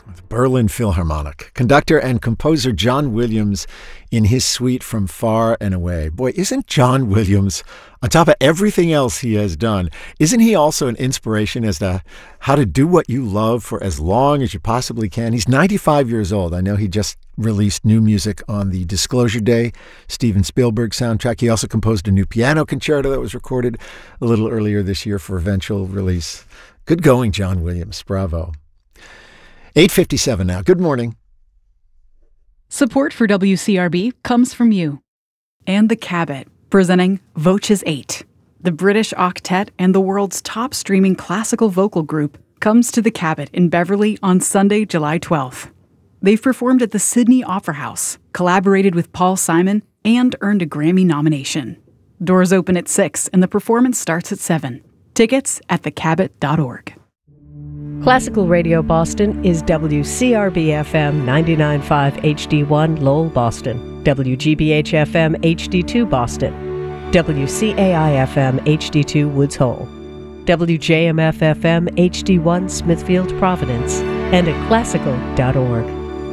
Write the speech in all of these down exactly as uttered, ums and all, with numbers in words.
with Berlin Philharmonic. Conductor and composer John Williams in his suite From Far and Away. Boy, isn't John Williams, on top of everything else he has done, isn't he also an inspiration as to how to do what you love for as long as you possibly can? He's ninety-five years old. I know he just released new music on the Disclosure Day Steven Spielberg soundtrack. He also composed a new piano concerto that was recorded a little earlier this year for eventual release. Good going, John Williams. Bravo. eight fifty-seven now. Good morning. Support for W C R B comes from you and the Cabot, presenting Voces eight. The British octet and the world's top streaming classical vocal group comes to the Cabot in Beverly on Sunday, July twelfth. They've performed at the Sydney Opera House, collaborated with Paul Simon, and earned a Grammy nomination. Doors open at six and the performance starts at seven. Tickets at the cabot dot org. Classical Radio Boston is W C R B F M ninety-nine point five H D one Lowell, Boston, W G B H F M H D two Boston, W C A I F M H D two Woods Hole, W J M F F M H D one Smithfield, Providence, and at classical dot org.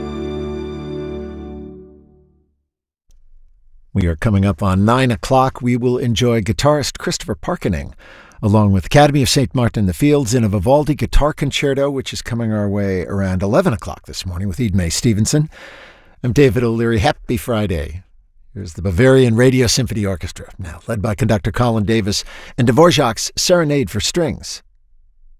We are coming up on nine o'clock. We will enjoy guitarist Christopher Parkening, along with Academy of Saint Martin in the Fields in a Vivaldi guitar concerto, which is coming our way around eleven o'clock this morning with Idmay Stevenson. I'm David O'Leary. Happy Friday. Here's the Bavarian Radio Symphony Orchestra, now led by conductor Colin Davis, and Dvorak's Serenade for Strings.